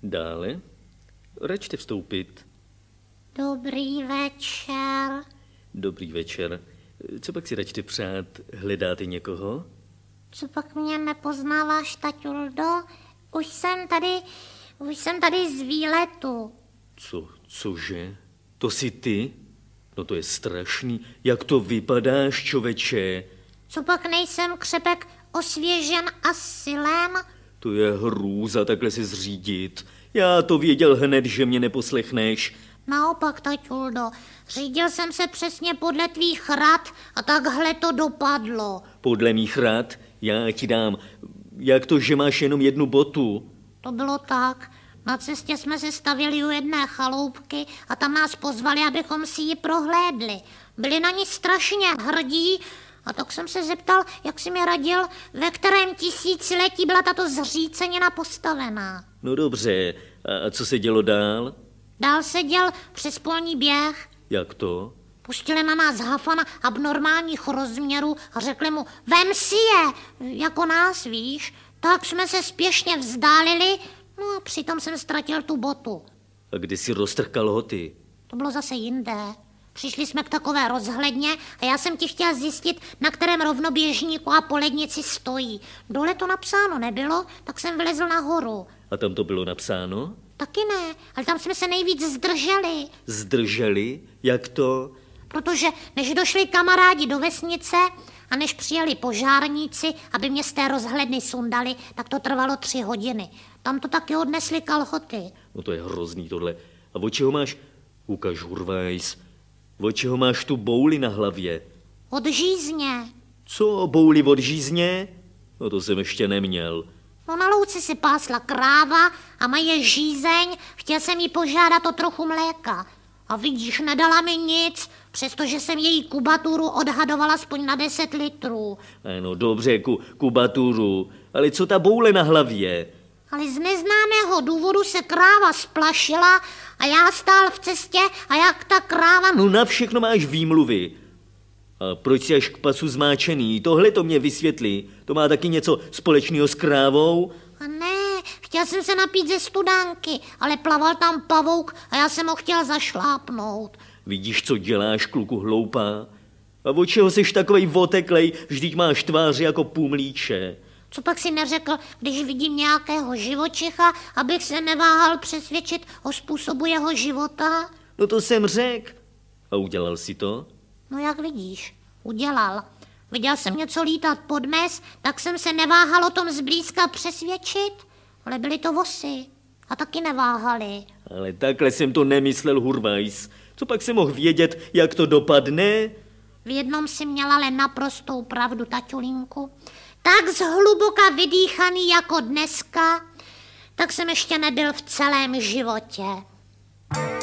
Dále? Račte vstoupit. Dobrý večer. Dobrý večer. Co pak si račte přát? Hledáte někoho? Co pak mě nepoznáváš, taťuldo? Už jsem tady z výletu. Cože? To jsi ty? No to je strašný. Jak to vypadáš, čověče? Co pak nejsem křepek osvěžen a silen? To je hrůza takhle se zřídit. Já to věděl hned, že mě neposlechneš. Naopak, taťuldo, řídil jsem se přesně podle tvých rad a takhle to dopadlo. Podle mých rad? Já ti dám. Jak to, že máš jenom jednu botu? To bylo tak. Na cestě jsme se stavili u jedné chaloupky a tam nás pozvali, abychom si ji prohlédli. Byli na ní strašně hrdí a tak jsem se zeptal, jak si mi radil, ve kterém tisíciletí byla tato zřícenina postavená. No dobře, a co se dělo dál? Dál se děl přes polní běh. Jak to? Pustili na nás Hafana abnormálních rozměrů a řekli mu, vem si je, jako nás, víš. Tak jsme se spěšně vzdálili, no a přitom jsem ztratil tu botu. A kdy jsi roztrhl kalhoty? To bylo zase jinde. Přišli jsme k takové rozhledně a já jsem ti chtěla zjistit, na kterém rovnoběžníku a po lednici stojí. Dole to napsáno nebylo, tak jsem vylezl nahoru. A tam to bylo napsáno? Taky ne, ale tam jsme se nejvíc zdrželi. Zdrželi? Jak to? Protože než došli kamarádi do vesnice a než přijeli požárníci, aby mě z té rozhledny sundali, tak to trvalo 3 hodiny. Tam to taky odnesli kalhoty. No to je hrozný tohle. A od čeho máš, ukaž Hurvajs, od čeho máš tu bouli na hlavě? Od žízně. Co, bouli od žízně? No to jsem ještě neměl. No na louce si pásla kráva a moje žízeň, chtěl jsem jí požádat o trochu mléka. A vidíš, nedala mi nic, přestože jsem její kubaturu odhadovala aspoň na 10 litrů. Ano, dobře, kubaturu, ale co ta boule na hlavě? Ale z neznámého důvodu se kráva splašila a já stál v cestě a jak ta kráva... No na všechno máš výmluvy. A proč jsi až k pasu zmáčený? Tohle to mě vysvětlí. To má taky něco společného s krávou? A ne, chtěl jsem se napít ze studánky, ale plaval tam pavouk a já jsem ho chtěl zašlápnout. Vidíš, co děláš, kluku hloupá? A od čeho jsi takovej oteklej, vždyť máš tváři jako pumlíče? Co pak si neřekl, když vidím nějakého živočicha, abych se neváhal přesvědčit o způsobu jeho života? No to jsem řekl. A udělal jsi to? No jak vidíš, udělal. Viděl jsem něco lítat pod mes, tak jsem se neváhal o tom zblízka přesvědčit, ale byly to vosy a taky neváhali. Ale takhle jsem to nemyslel, Hurvajs. Co pak jsem mohl vědět, jak to dopadne? V jednom si měla ale naprostou pravdu, taťulínku. Tak zhluboka vydýchaný jako dneska, tak jsem ještě nebyl v celém životě.